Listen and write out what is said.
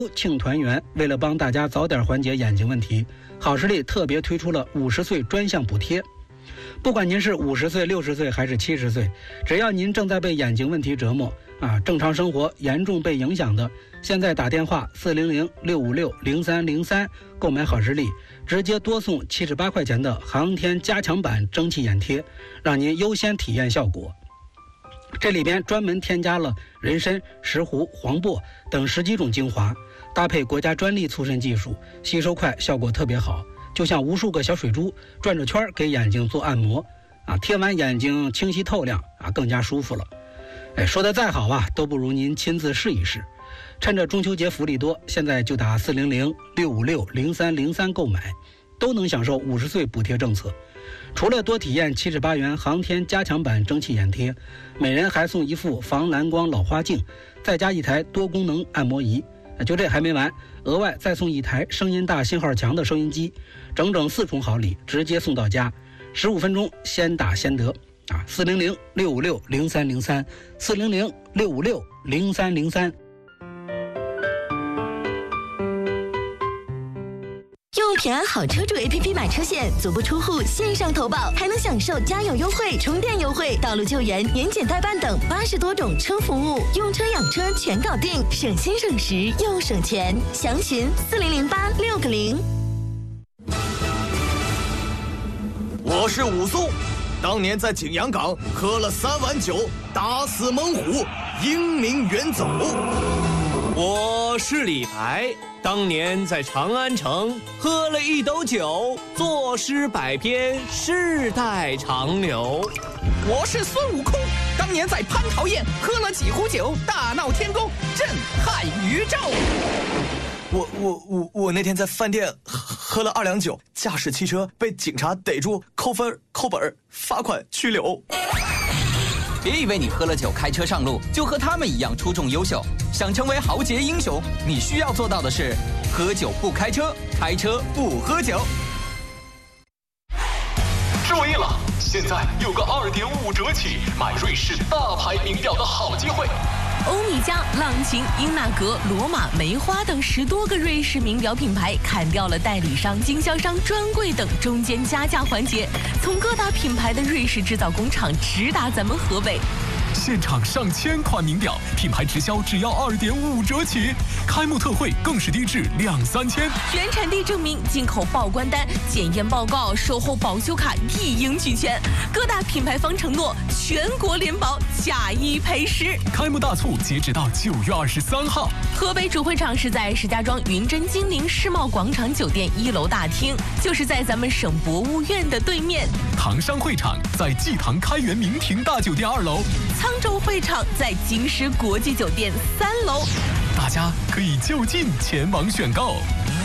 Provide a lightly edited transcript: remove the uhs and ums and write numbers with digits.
庆团圆，为了帮大家早点缓解眼睛问题，好视力特别推出了50岁专项补贴。不管您是50岁、60岁还是70岁，只要您正在被眼睛问题折磨正常生活严重被影响的，现在打电话400-656-0303购买好视力，直接多送78块钱的航天加强版蒸汽眼贴，让您优先体验效果。这里边专门添加了人参、石斛、黄柏等10几种精华，搭配国家专利促渗技术，吸收快，效果特别好，就像无数个小水珠转着圈给眼睛做按摩贴完眼睛清晰透亮更加舒服了。说的再好都不如您亲自试一试。趁着中秋节福利多，现在就打400-656-0303购买，都能享受50岁补贴政策。除了多体验78元航天加强版蒸汽眼贴，每人还送一副防蓝光老花镜，再加一台多功能按摩仪。就这还没完，额外再送一台声音大信号强的收音机，整整4重好礼，直接送到家，15分钟先打先得400-656-0303 400-656-0303。 用平安好车主 APP 买车险，足不出户线上投保，还能享受加油优惠、充电优惠、道路救援、年检代办等80多种车服务，用车养车全搞定，省心省时又省钱。详询4008-6个0。 我是武松，当年在景阳冈喝了3碗酒，打死猛虎，英名远走。 我是李白，当年在长安城喝了1斗酒，作诗百篇，世代长流。 我是孙悟空，当年在蟠桃宴喝了几壶酒，大闹天宫，震撼宇宙。 我那天在饭店喝了2两酒，驾驶汽车被警察逮住，扣分、扣本、罚款、拘留。 别以为你喝了酒开车上路就和他们一样出众优秀，想成为豪杰英雄，你需要做到的是喝酒不开车，开车不喝酒。 注意了，现在有个2.5折起买瑞士大牌名表的好机会。 欧米茄、浪琴、英纳格、罗马、梅花等10多个瑞士名表品牌砍掉了代理商、经销商、专柜等中间加价环节，从各大品牌的瑞士制造工厂直达咱们河北。 现场上千款名表，品牌直销只要2.5折起，开幕特惠更是低至2-3千。 原产地证明、进口报关单、检验报告、售后保修卡一应俱全。各大品牌方承诺全国联保，价1赔10。 开幕大促截止到9月23号。 河北主会场是在石家庄云臻金陵世贸广场酒店1楼大厅，就是在咱们省博物院的对面。 唐山会场在济唐开元名庭大酒店2楼。 沧州会场在京师国际酒店3楼， 大家可以就近前往选购。